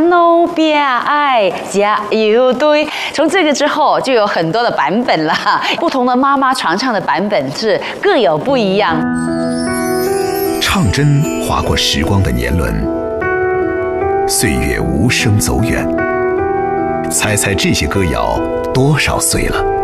努别爱加油队。从这个之后就有很多的版本了，不同的妈妈传唱的版本是各有不一样。 唱针划过时光的年轮，岁月无声走远。猜猜这些歌谣多少岁了？